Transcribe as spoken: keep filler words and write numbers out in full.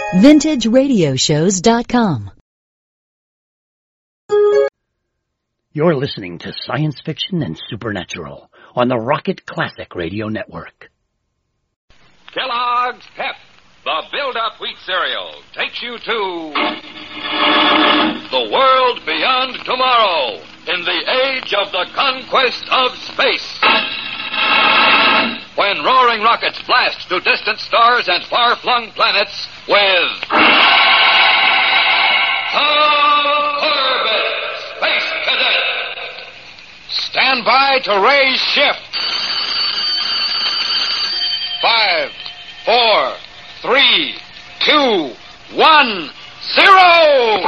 vintage radio shows dot com. You're listening to Science Fiction and Supernatural on the Rocket Classic Radio Network. Kellogg's Pep, the build-up wheat cereal, takes you to the world beyond tomorrow in the age of the conquest of space. When roaring rockets blast through distant stars and far-flung planets with Orbit Space Cadet. Stand by to raise shift. Five, four, three, two, one, zero!